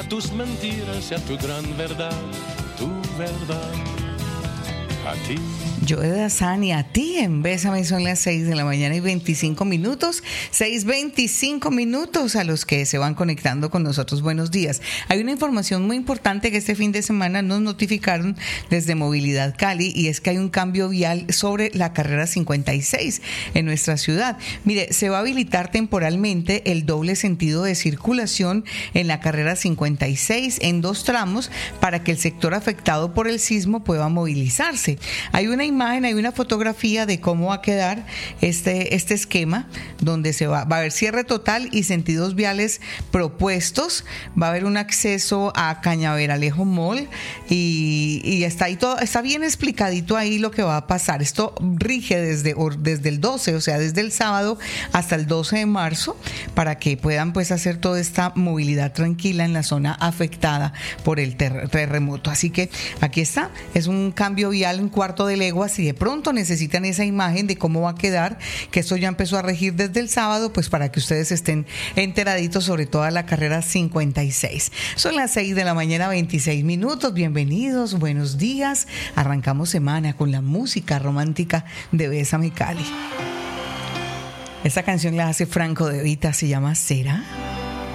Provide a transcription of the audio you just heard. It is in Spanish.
a tus mentiras y a tu gran verdad, tu verdad. A ti. Joe Dasani, a ti en Bésame son las 6 de la mañana y 25 minutos, 6:25 minutos a los que se van conectando con nosotros. Buenos días. Hay una información muy importante que este fin de semana nos notificaron desde Movilidad Cali y es que hay un cambio vial sobre la carrera 56 en nuestra ciudad. Mire, se va a habilitar temporalmente el doble sentido de circulación en la carrera 56 en 2 tramos para que el sector afectado por el sismo pueda movilizarse. Hay una imagen, hay una fotografía de cómo va a quedar este esquema, donde va a haber cierre total y sentidos viales propuestos. Va a haber un acceso a Cañaveralejo Mall y está ahí todo, está bien explicadito ahí lo que va a pasar. Esto rige desde el 12, o sea, desde el sábado hasta el 12 de marzo, para que puedan pues hacer toda esta movilidad tranquila en la zona afectada por el terremoto. Así que aquí está, es un cambio vial en cuarto de legua. Si de pronto necesitan esa imagen de cómo va a quedar, que esto ya empezó a regir desde el sábado, pues para que ustedes estén enteraditos sobre toda la carrera 56. Son las 6 de la mañana, 26 minutos. Bienvenidos, buenos días. Arrancamos semana con la música romántica de Bésame Cali. Esta canción la hace Franco De Vita, se llama ¿Será?